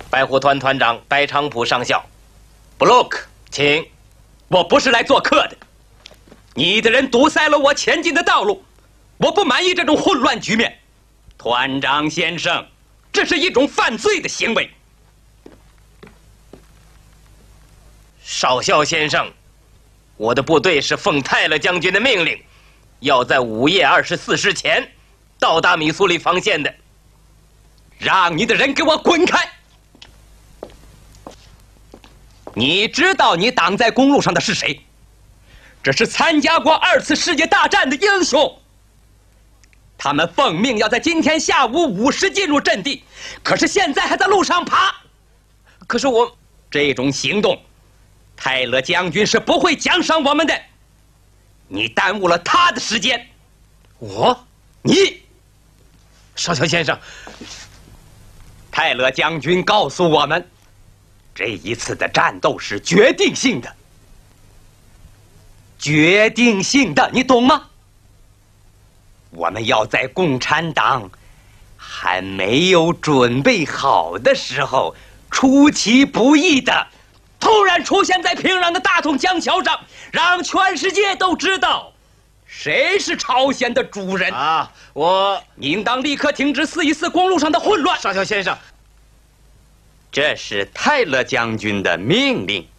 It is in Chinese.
白虎团团长白长普上校， 布洛克， 请。 我不是来做客的。你的人堵塞了我前进的道路，我不满意这种混乱局面。团长先生，这是一种犯罪的行为。 少校先生，我的部队是奉泰勒将军的命令，要在午夜24时前到达米苏里防线的。 让你的人给我滚开！你知道你挡在公路上的是谁？这是参加过2次世界大战的英雄。他们奉命要在今天下午5时进入阵地，可是现在还在路上爬。 可是我这种行动，泰勒将军是不会奖赏我们的。你耽误了他的时间。你， 少校先生， 泰勒将军告诉我们，这一次的战斗是决定性的。决定性的，你懂吗？我们要在共产党还没有准备好的时候，出其不意的突然出现在平壤的大同江桥上，让全世界都知道谁是朝鲜的主人啊！ 你应当立刻停止414公路上的混乱。 少校先生， 这是泰勒将军的命令。